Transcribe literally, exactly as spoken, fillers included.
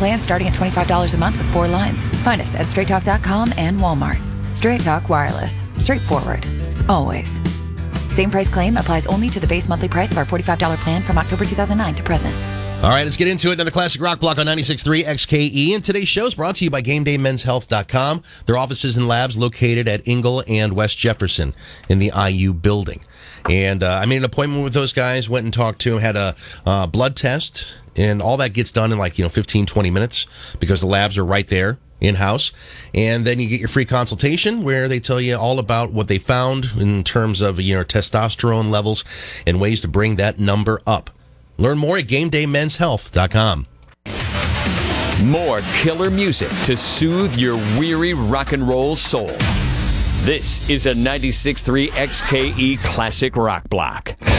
plan starting at twenty-five dollars a month with four lines. Find us at straight talk dot com and Walmart. Straight Talk Wireless. Straightforward. Always. Same price claim applies only to the base monthly price of our forty-five dollars plan from October two thousand nine to present. All right, let's get into it. Another classic rock block on ninety-six point three X K E. And today's show is brought to you by game day men's health dot com. Their offices and labs located at Ingle and West Jefferson in the I U building. And uh, I made an appointment with those guys, went and talked to them, had a uh, blood test, and all that gets done in like, you know, fifteen, twenty minutes because the labs are right there in-house. And then you get your free consultation where they tell you all about what they found in terms of, you know, testosterone levels and ways to bring that number up. Learn more at game day men's health dot com. More killer music to soothe your weary rock and roll soul. This is a ninety-six point three X K E Classic Rock Block.